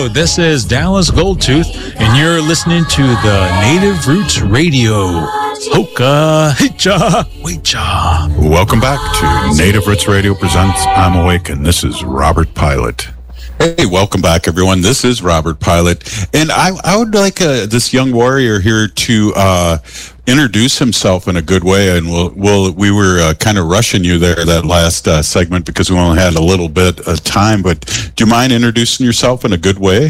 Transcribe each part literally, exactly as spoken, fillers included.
Hello, this is Dallas Goldtooth, and you're listening to the Native Roots Radio. Hoka, hicha, wecha. Welcome back to Native Roots Radio presents I'm Awake, and this is Robert Pilot. Hey, welcome back, everyone. This is Robert Pilot, and I, I would like uh, this young warrior here to uh, introduce himself in a good way. And we'll, we'll we were uh, kind of rushing you there that last uh, segment because we only had a little bit of time. But do you mind introducing yourself in a good way?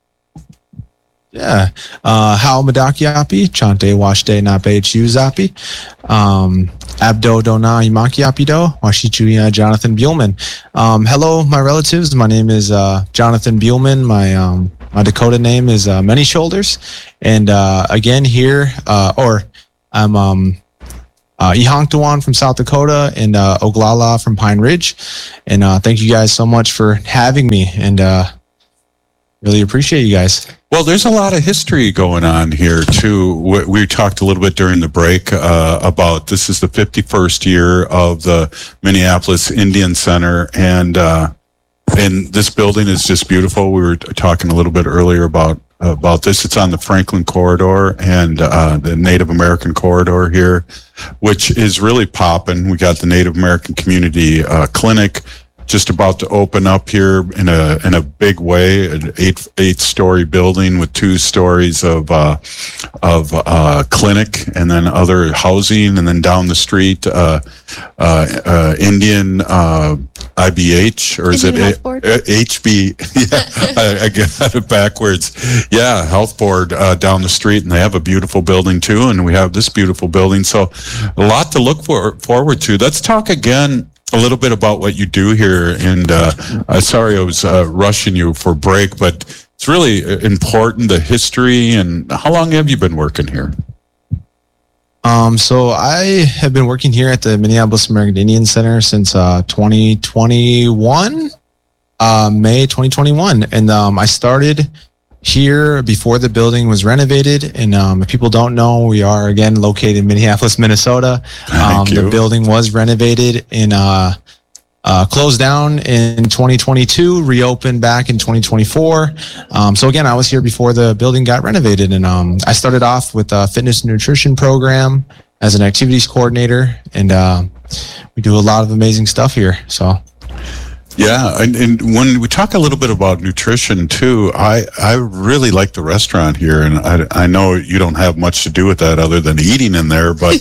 Yeah. Uh, Hal Madakiapi, Chante Washde Nape Chuzapi, um, Abdo Dona Imakiapido, Washichuya Jonathan Buellman. Um, hello, my relatives. My name is uh, Jonathan Buellman. My um, my Dakota name is uh, Many Shoulders. And uh, again, here, uh, or I'm um, uh, Ihanktawan from South Dakota and uh, Oglala from Pine Ridge. And uh, thank you guys so much for having me. And uh, really appreciate you guys. Well, there's a lot of history going on here, too. We, we talked a little bit during the break uh, about this is the fifty-first year of the Minneapolis Indian Center, and uh, and this building is just beautiful. We were talking a little bit earlier about about this. It's on the Franklin Corridor and uh, the Native American Corridor here, which is really popping. We got the Native American Community uh, Clinic just about to open up here in a in a big way, an eight eight story building with two stories of uh, of uh, clinic and then other housing, and then down the street uh, uh, uh, Indian uh, I B H, or is Indian it a- H B? Yeah, I, I got it backwards. Yeah, Health Board uh, down the street, and they have a beautiful building too, and we have this beautiful building. So a lot to look for, forward to. Let's talk again a little bit about what you do here, and uh, uh, sorry I was uh, rushing you for break, but it's really important, the history. And how long have you been working here? Um, so I have been working here at the Minneapolis American Indian Center since uh, twenty twenty-one, uh, May twenty twenty-one, and um, I started here before the building was renovated. And um, if people don't know, we are again located in Minneapolis, Minnesota. Um, the building was renovated and uh, uh, closed down in twenty twenty-two, reopened back in twenty twenty-four. Um, so again, I was here before the building got renovated, and um, I started off with a fitness and nutrition program as an activities coordinator, and uh, we do a lot of amazing stuff here. So. Yeah, and, and when we talk a little bit about nutrition too, I, I really like the restaurant here, and I, I know you don't have much to do with that other than eating in there, but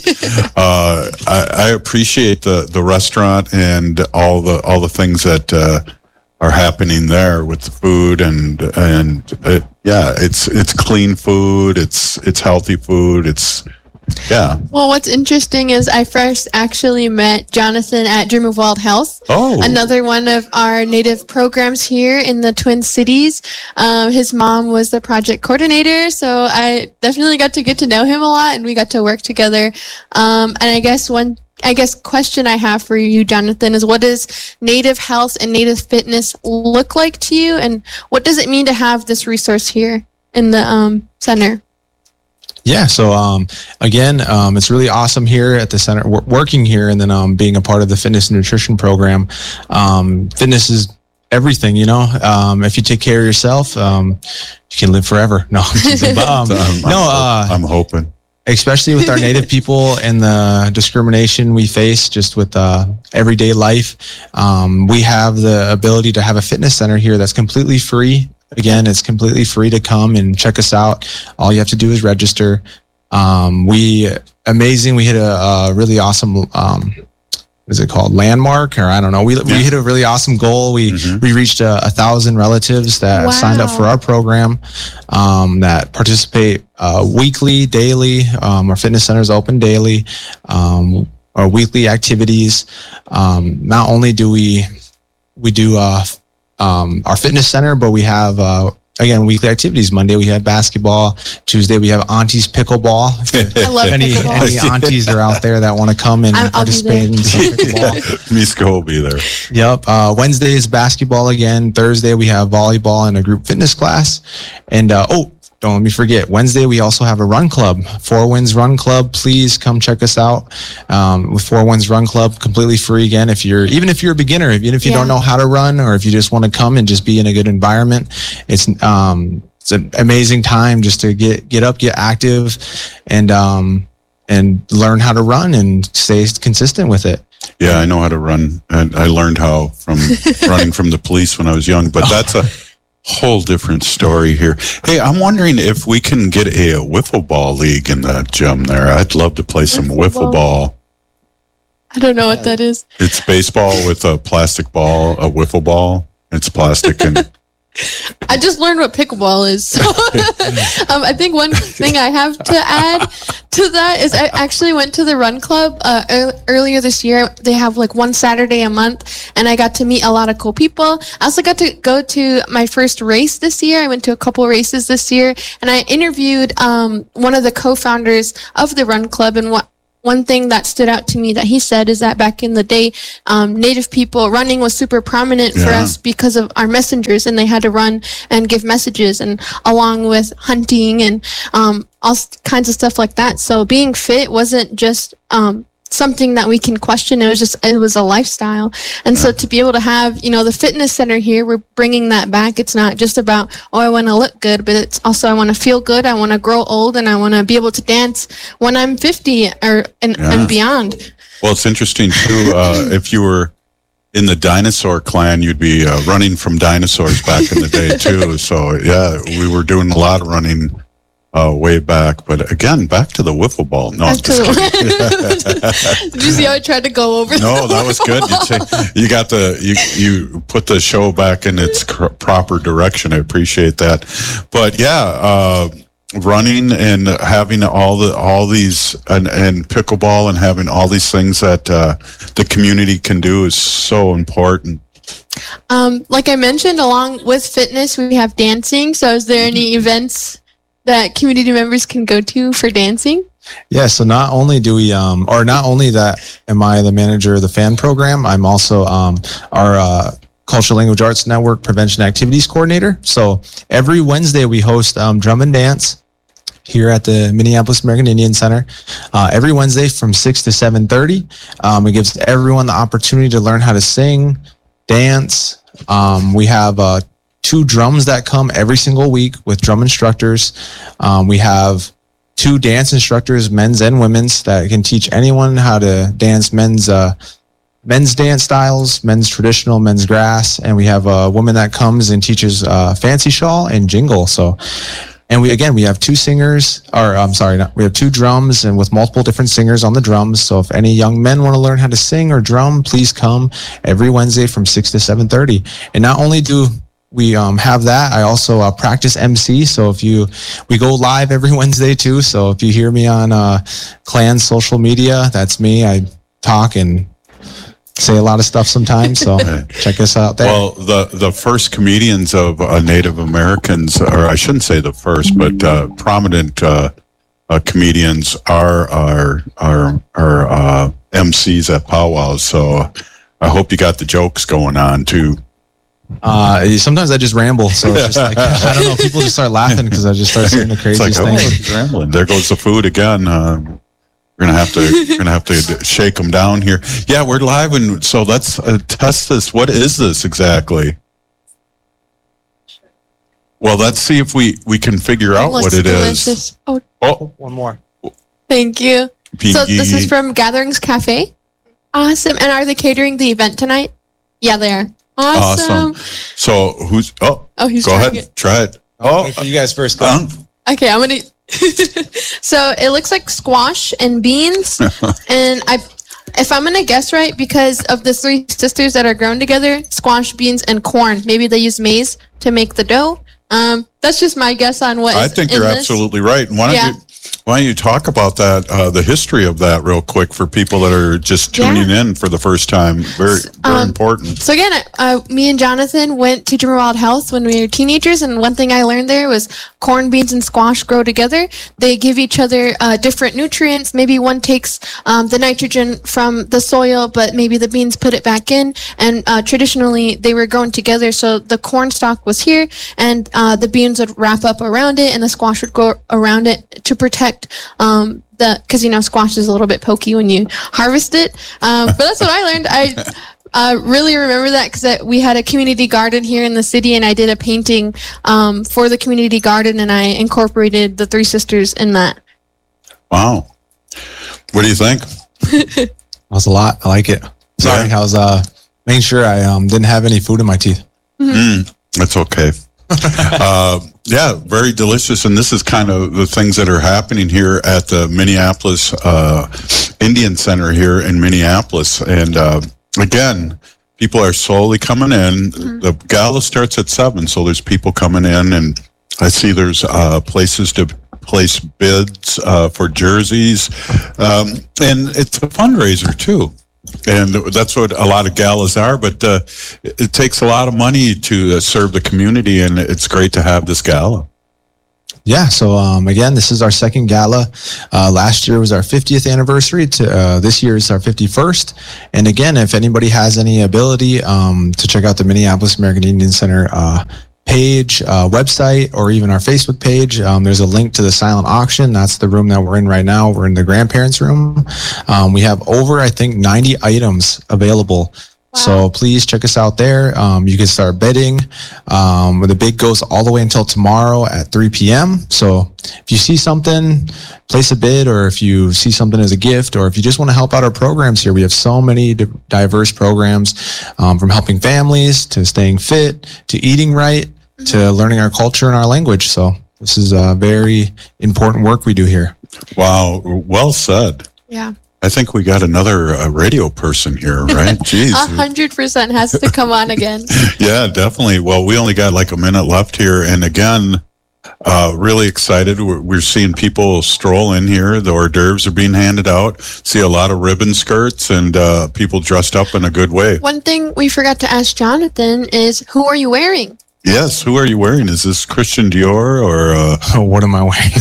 uh, I, I appreciate the, the restaurant and all the all the things that uh, are happening there with the food, and and it, yeah, it's it's clean food, it's it's healthy food, it's. Yeah. Well, what's interesting is I first actually met Jonathan at Dream of Wild Health. Oh. Another one of our native programs here in the Twin Cities. Um, his mom was the project coordinator, so I definitely got to get to know him a lot, and we got to work together. Um, and I guess one, I guess question I have for you, Jonathan, is what does native health and native fitness look like to you, and what does it mean to have this resource here in the um, center? Yeah, so um, again, um, it's really awesome here at the center, w- working here, and then um, being a part of the fitness and nutrition program. Um, fitness is everything, you know. Um, if you take care of yourself, um, you can live forever. No, but, um, I'm, no, uh, I'm hoping. Especially with our Native people and the discrimination we face just with uh, everyday life, um, we have the ability to have a fitness center here that's completely free. Again, it's completely free to come and check us out. All you have to do is register. Um, we amazing. We hit a, a really awesome, um, what is it called? Landmark, or I don't know. We yeah. we hit a really awesome goal. We mm-hmm. we reached a, a thousand relatives that wow. signed up for our program, um, that participate uh, weekly, daily. Um, our fitness center is open daily. Um, our weekly activities. Um, not only do we we do uh, um, our fitness center, but we have uh, again weekly activities. Monday we have basketball. Tuesday we have aunties pickleball. I love any, pickleball. Any aunties are out there that want to come and I'll, participate in some pickleball. Miska will be there. Yep. Uh, Wednesday is basketball again. Thursday we have volleyball and a group fitness class. And uh, oh, don't let me forget, Wednesday, we also have a run club, Four Winds Run Club. Please come check us out. Um, with Four Winds Run Club, completely free again. If you're, even if you're a beginner, even if you yeah. don't know how to run, or if you just want to come and just be in a good environment, it's, um, it's an amazing time just to get, get up, get active, and, um, and learn how to run and stay consistent with it. Yeah, I know how to run, and I learned how from running from the police when I was young, but that's a whole different story here. Hey, I'm wondering if we can get a, a wiffle ball league in that gym there. I'd love to play some wiffle, wiffle ball. ball. I don't know what that is. It's baseball with a plastic ball, a wiffle ball. It's plastic and... I just learned what pickleball is. So um, I think one thing I have to add to that is I actually went to the run club uh, er- earlier this year. They have like one Saturday a month, and I got to meet a lot of cool people. I also got to go to my first race this year. I went to a couple races this year, and I interviewed um, one of the co-founders of the run club, and what one thing that stood out to me that he said is that back in the day, um, Native people running was super prominent yeah. for us because of our messengers, and they had to run and give messages, and along with hunting and um, all kinds of stuff like that. So being fit wasn't just um, something that we can question. It was just, it was a lifestyle. And so to be able to have, you know, the fitness center here, we're bringing that back. It's not just about, oh, I want to look good, but it's also, I want to feel good. I want to grow old, and I want to be able to dance when I'm fifty or and, yeah. and beyond. Well, it's interesting too. Uh, if you were in the dinosaur clan, you'd be uh, running from dinosaurs back in the day too. So yeah, we were doing a lot of running Uh, way back, but again, back to the wiffle ball. No, I'm just kidding. Did you see how I tried to go over? No, that was good. You, take, you got the you you put the show back in its cr- proper direction. I appreciate that. But yeah, uh, running and having all the all these and, and pickleball and having all these things that uh, the community can do is so important. Um, like I mentioned, along with fitness, we have dancing. So, is there any events that community members can go to for dancing? Yeah, so not only do we, um, or not only that am I the manager of the fan program, I'm also um, our uh, Cultural Language Arts Network Prevention Activities Coordinator. So every Wednesday we host um, drum and dance here at the Minneapolis American Indian Center. Uh, every Wednesday from six to seven thirty. Um, it gives everyone the opportunity to learn how to sing, dance. Um, we have uh, two drums that come every single week with drum instructors. Um, we have two dance instructors, men's and women's, that can teach anyone how to dance men's uh, men's dance styles, men's traditional, men's grass. And we have a woman that comes and teaches uh, fancy shawl and jingle. So, and we, again, we have two singers, or I'm sorry, not, we have two drums and with multiple different singers on the drums. So if any young men want to learn how to sing or drum, please come every Wednesday from six to seven thirty. And not only do we um, have that, I also uh, practice M C. So if you, we go live every Wednesday too. So if you hear me on uh, Clan social media, that's me. I talk and say a lot of stuff sometimes. So check us out there. Well, the, the first comedians of uh, Native Americans, or I shouldn't say the first, but uh, prominent uh, uh, comedians are are are, are uh, M Cs at powwows. So I hope you got the jokes going on too. Uh, sometimes I just ramble, so it's just like, I don't know, people just start laughing because I just start saying the craziest like, things. Oh, rambling. There goes the food again. Uh, we're gonna have to, we're gonna have to shake them down here. Yeah, we're live, and so let's uh, test this. What is this exactly? Well, let's see if we we can figure out what it delicious. is. Oh, oh, one more. Thank you. Pinky. So this is from Gatherings Cafe. Awesome. And are they catering the event tonight? Yeah, they are. Awesome. awesome. So who's, oh, oh he's go ahead, it. try it. Oh, you guys first. Um, okay, I'm going to, so it looks like squash and beans. And I, if I'm going to guess right, because of the three sisters that are grown together, squash, beans, and corn, maybe they use maize to make the dough. Um, that's just my guess on what I is think in you're this. absolutely right. And why don't Yeah. you, Why don't you talk about that, uh, the history of that real quick for people that are just tuning yeah. in for the first time? Very, very um, important. So again, uh, me and Jonathan went to Jimmer Wild Health when we were teenagers, and one thing I learned there was corn, beans, and squash grow together. They give each other uh, different nutrients. Maybe one takes um, the nitrogen from the soil, but maybe the beans put it back in. And uh, traditionally, they were grown together, so the corn stalk was here, and uh, the beans would wrap up around it, and the squash would go around it to protect um the because you know squash is a little bit pokey when you harvest it, um but that's what I learned. I uh really remember that because we had a community garden here in the city, and I did a painting um for the community garden, and I incorporated the Three Sisters in that. Wow. What do you think? That was a lot. I like it. Sorry, yeah. I was uh making sure I um didn't have any food in my teeth. Mm-hmm. Mm, that's okay. uh, yeah, very delicious. And this is kind of the things that are happening here at the Minneapolis uh, Indian Center here in Minneapolis. And uh, again, people are slowly coming in. Mm-hmm. The gala starts at seven, so there's people coming in, and I see there's uh, places to place bids uh, for jerseys, um, and it's a fundraiser too. And that's what a lot of galas are, but uh, it, it takes a lot of money to uh, serve the community, and it's great to have this gala. Yeah, so um, again, this is our second gala. Uh, last year was our fiftieth anniversary. To uh, this year is our fifty-first. And again, if anybody has any ability um, to check out the Minneapolis American Indian Center uh, page, uh, website, or even our Facebook page, um, there's a link to the silent auction. That's the room that we're in right now. We're in the grandparents' room. Um, we have over, I think, ninety items available. Wow. So please check us out there. Um, you can start bidding. Um, the bid goes all the way until tomorrow at three p.m. So if you see something, place a bid, or if you see something as a gift, or if you just want to help out our programs here, we have so many di- diverse programs, um, from helping families to staying fit to eating right to learning our culture and our language. So this is a very important work we do here. Wow. Well said. Yeah. I think we got another uh, radio person here, right? Jeez. A hundred percent has to come on again. Yeah, definitely. Well, we only got like a minute left here. And again, uh, really excited. We're, we're seeing people stroll in here. The hors d'oeuvres are being handed out. See a lot of ribbon skirts and uh, people dressed up in a good way. One thing we forgot to ask Jonathan is, who are you wearing? Yes, who are you wearing? Is this Christian Dior or? Uh... Oh, what am I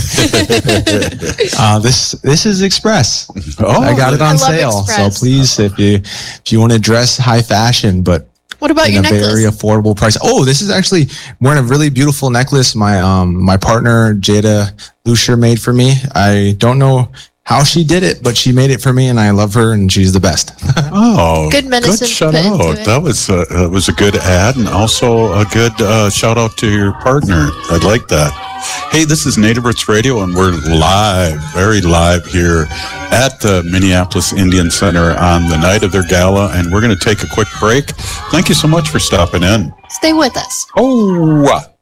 wearing? uh, this this is Express. Oh, I got it on sale. So please, if you if you want to dress high fashion, but what about in your a necklace? Very affordable price. Oh, this is actually wearing a really beautiful necklace. My um my partner Jada Lucier made for me. I don't know how she did it, but she made it for me, and I love her, and she's the best. Oh, good medicine. Good shout out. That was uh, uh, was a good ad, and also a good uh, shout out to your partner. I like that. Hey, this is Native Roots Radio, and we're live, very live here at the Minneapolis Indian Center on the night of their gala, and we're going to take a quick break. Thank you so much for stopping in. Stay with us. Oh.